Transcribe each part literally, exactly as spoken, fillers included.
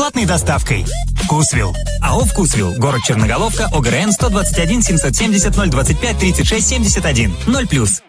бесплатной доставкой. Вкусвилл. АО «Вкусвилл». Город Черноголовка. ОГРН сто двадцать один семьсот семьдесят ноль двадцать пять тридцать шесть семьдесят один. ноль плюс.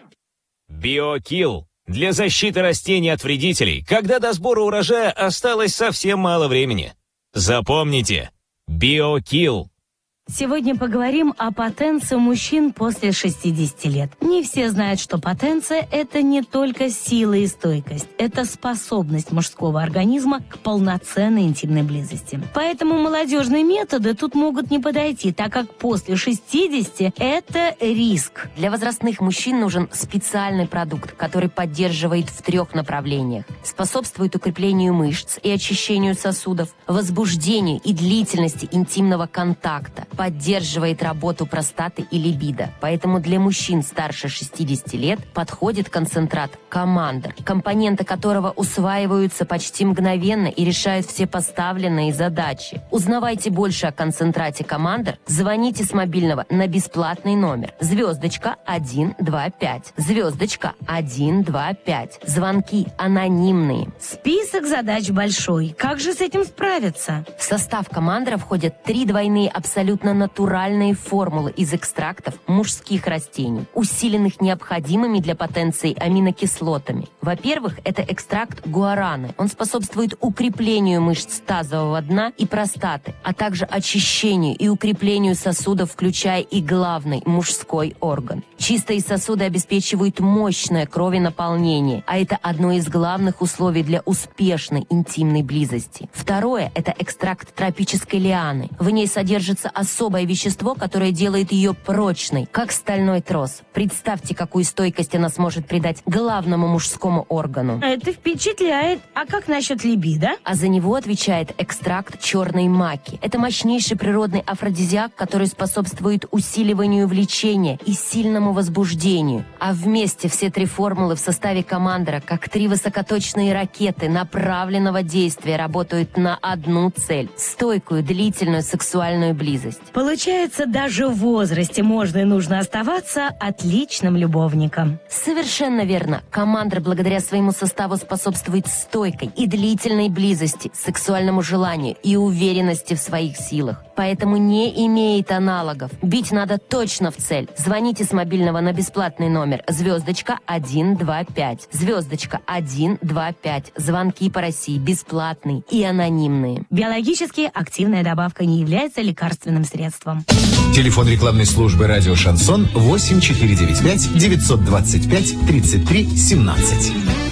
Биокилл. Для защиты растений от вредителей, когда до сбора урожая осталось совсем мало времени. Запомните. Биокилл. Сегодня поговорим о потенции мужчин после шестидесяти лет. Не все знают, что потенция – это не только сила и стойкость. Это способность мужского организма к полноценной интимной близости. Поэтому молодежные методы тут могут не подойти, так как после шестидесяти – это риск. Для возрастных мужчин нужен специальный продукт, который поддерживает в трех направлениях. Способствует укреплению мышц и очищению сосудов, возбуждению и длительности интимного контакта, поддерживает работу простаты и либидо. Поэтому для мужчин старше шестидесяти лет подходит концентрат «Командер», компоненты которого усваиваются почти мгновенно и решают все поставленные задачи. Узнавайте больше о концентрате «Командер», звоните с мобильного на бесплатный номер звездочка один два пять, звездочка один два пять. Звонки анонимные. Список задач большой. Как же с этим справиться? В состав «Командера» входят три двойные абсолютно натуральные формулы из экстрактов мужских растений, усиленных необходимыми для потенции аминокислотами. Во-первых, это экстракт гуараны. Он способствует укреплению мышц тазового дна и простаты, а также очищению и укреплению сосудов, включая и главный мужской орган. Чистые сосуды обеспечивают мощное кровенаполнение, а это одно из главных условий для успешной интимной близости. Второе – это экстракт тропической лианы. В ней содержится особое вещество, которое делает ее прочной, как стальной трос. Представьте, какую стойкость она сможет придать главному мужскому органу. Это впечатляет. А как насчет либидо? А за него отвечает экстракт черной маки. Это мощнейший природный афродизиак, который способствует усиливанию влечения и сильному возбуждению. А вместе все три формулы в составе «Командера», как три высокоточные ракеты направленного действия, работают на одну цель – стойкую, длительную сексуальную близость. Получается, даже в возрасте можно и нужно оставаться отличным любовником. Совершенно верно. «Командер» благодаря своему составу способствует стойкой и длительной близости, сексуальному желанию и уверенности в своих силах. Поэтому не имеет аналогов. Бить надо точно в цель. Звоните с мобильного на бесплатный номер звездочка один два пять. Звездочка один два пять. Звонки по России бесплатные и анонимные. Биологически активная добавка не является лекарственным средством. Телефон рекламной службы «Радио Шансон» восемь четыре девять пять девятьсот двадцать пять тридцать три семнадцать.